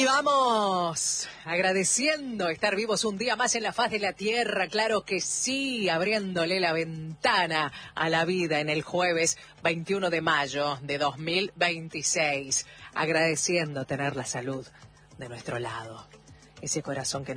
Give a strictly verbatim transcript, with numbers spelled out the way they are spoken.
Y vamos agradeciendo estar vivos un día más en la faz de la tierra, claro que sí, abriéndole la ventana a la vida en el jueves veintiuno de mayo de dos mil veintiséis, agradeciendo tener la salud de nuestro lado, ese corazón que